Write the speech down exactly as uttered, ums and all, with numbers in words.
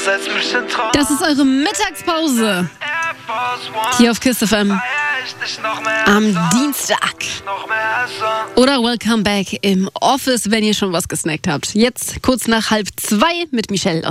setz mich in Traum. Das ist eure Mittagspause hier auf KISS F M am Dienstag. Oder Welcome Back im Office, wenn ihr schon was gesnackt habt. Jetzt kurz nach halb zwei mit Michelle.